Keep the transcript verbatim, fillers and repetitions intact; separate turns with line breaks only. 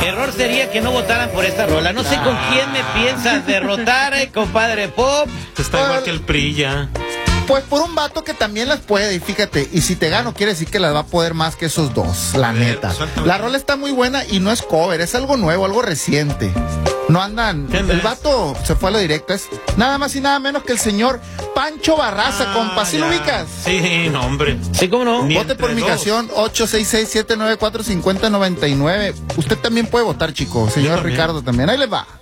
error sería que no votaran por esta rola. No sé con quién me piensas derrotar, eh, compadre Pop.
Está igual que el P R I ya.
Pues por un vato que también las puede, y fíjate, y si te gano quiere decir que las va a poder más que esos dos, la
ver,
neta.
suéltame.
La rola está muy buena y no es cover, es algo nuevo, algo reciente. No andan, el
es?
vato se fue a lo directo, es nada más y nada menos que el señor Pancho Barraza,
Ah,
compa, ¿sí
ya.
lo ubicas?
Sí, no, hombre.
Sí, ¿cómo no?
Ni
Vote por
entre
mi
dos.
canción ocho seis seis, siete nueve cuatro, cinco cero nueve nueve. Usted también puede votar, chico, señor
también.
Ricardo también, ahí les va.